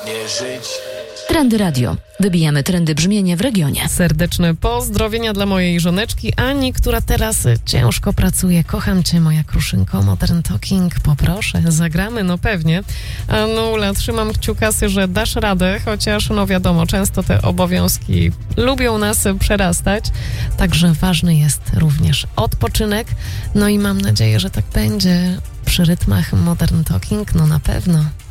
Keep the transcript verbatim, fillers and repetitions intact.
nie żyć. Trendy Radio. Wybijamy trendy brzmienia w regionie. Serdeczne pozdrowienia dla mojej żoneczki Ani, która teraz ciężko pracuje. Kocham cię, moja kruszynko. Modern Talking, poproszę, zagramy, no pewnie. Anula, trzymam kciukasy, że dasz radę, chociaż no wiadomo, często te obowiązki lubią nas przerastać, także ważny jest również odpoczynek. No i mam nadzieję, że tak będzie przy rytmach Modern Talking, no na pewno.